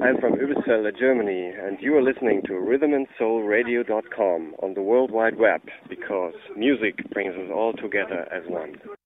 I'm from Übelsfelde, Germany, and you are listening to rhythmandsoulradio.com on the World Wide Web, because music brings us all together as one.